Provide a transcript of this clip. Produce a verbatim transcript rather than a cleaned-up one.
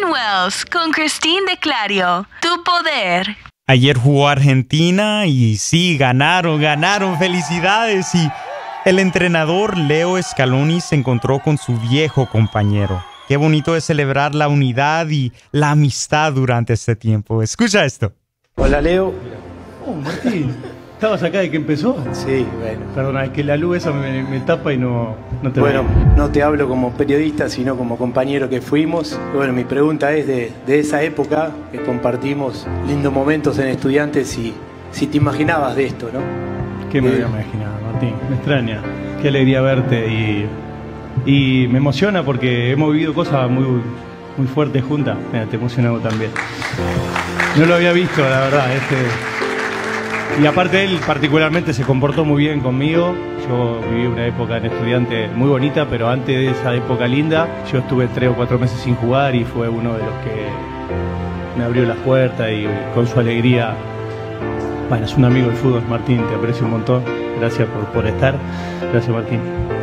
Wells con Christine de Clario. Tu poder. Ayer jugó Argentina y sí, ganaron, ganaron, felicidades. Y el entrenador Leo Scaloni se encontró con su viejo compañero. Qué bonito es celebrar la unidad y la amistad durante este tiempo. Escucha esto. Hola, Leo. Oh, Martín, ¿estabas acá de que empezó? Sí, bueno. Perdona, es que la luz esa me, me tapa y no, no te Bueno, veo. no te hablo como periodista, sino como compañero que fuimos. Y bueno, mi pregunta es de, de esa época que compartimos lindos momentos en Estudiantes y si te imaginabas de esto, ¿no? ¿Qué me Eh, había imaginado, Martín? Me extraña. Qué alegría verte y, y me emociona porque hemos vivido cosas muy, muy fuertes juntas. Mira, te emocionado también. No lo había visto, la verdad. Este... Y aparte él particularmente se comportó muy bien conmigo. Yo viví una época en Estudiante muy bonita, pero antes de esa época linda, yo estuve tres o cuatro meses sin jugar y fue uno de los que me abrió las puertas y con su alegría. Bueno, es un amigo del fútbol, Martín, te aprecio un montón. Gracias por, por estar. Gracias, Martín.